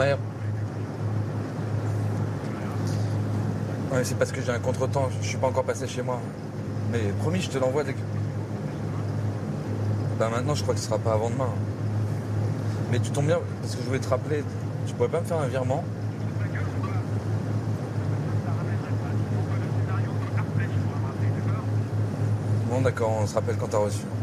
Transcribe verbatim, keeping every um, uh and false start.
Ouais. Ouais, c'est parce que j'ai un contretemps, je suis pas encore passé chez moi. Mais promis, je te l'envoie dès que... Bah maintenant, je crois que ce sera pas avant demain. Mais tu tombes bien, parce que je voulais te rappeler, tu pourrais pas me faire un virement? Bon d'accord, on se rappelle quand t'as reçu.